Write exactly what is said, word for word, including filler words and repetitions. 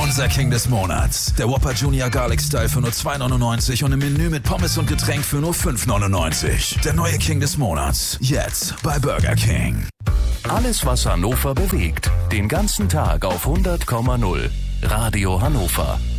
Unser King des Monats. Der Whopper Junior Garlic Style für nur zwei neunundneunzig und im Menü mit Pommes und Getränk für nur fünf neunundneunzig. Der neue King des Monats. Jetzt bei Burger King. Alles, was Hannover bewegt. Den ganzen Tag auf hundert Komma null. Radio Hannover.